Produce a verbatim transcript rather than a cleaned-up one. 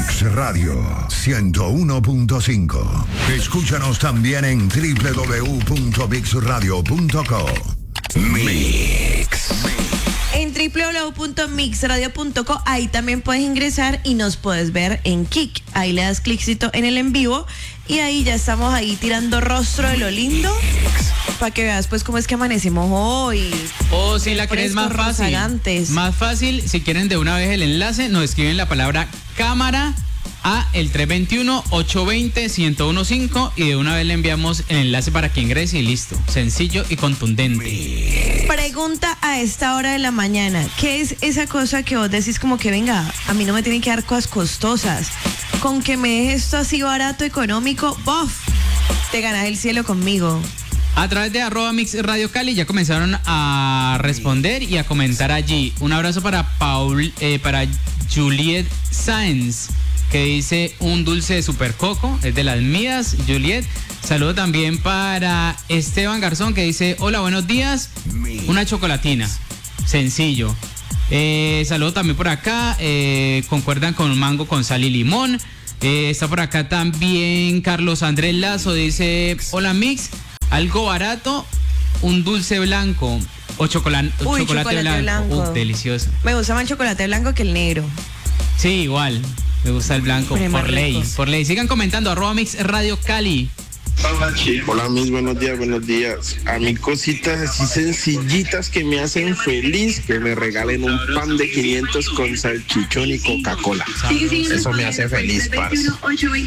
Mix Radio ciento uno punto cinco. Escúchanos también en doble u doble u doble u punto mix radio punto co. Mix. En doble u doble u doble u punto mix radio punto co, ahí también puedes ingresar y nos puedes ver en Kik. Ahí le das cliccito en el en vivo y ahí ya estamos ahí tirando rostro de lo lindo para que veas pues cómo es que amanecemos hoy. O si la querés más fácil, rozagantes. más fácil, si quieren de una vez el enlace, nos escriben la palabra cámara a el tres dos uno, ocho dos cero, uno uno cinco y de una vez le enviamos el enlace para que ingrese y listo. Sencillo y contundente. Pregunta a esta hora de la mañana, ¿qué es esa cosa que vos decís como que venga, a mí no me tienen que dar cosas costosas? Con que me dejes esto así barato, económico, ¡bof! Te ganas el cielo conmigo. A través de arroba Mix Radio Cali ya comenzaron a responder y a comentar allí. Un abrazo para Paul, eh, para Juliet Sáenz, que dice un dulce de super coco, es de las mías, Juliet. Saludo también para Esteban Garzón, que dice, hola, buenos días, una chocolatina, sencillo. Eh, saludo también por acá, eh, concuerdan con mango con sal y limón. Eh, está por acá también Carlos Andrés Lazo, dice, hola Mix, algo barato, un dulce blanco o chocolate, Uy, chocolate, chocolate blanco. blanco. Uh, delicioso. Me gusta más el chocolate blanco que el negro. Sí, igual. Me gusta el blanco, Pero por más ley, ricos. por ley. Sigan comentando, arroba Mix Radio Cali. Hola mis buenos días, buenos días. A mí cositas así sencillitas que me hacen feliz, que me regalen un pan de quinientos con salchichón y Coca-Cola. Eso me hace feliz, parce.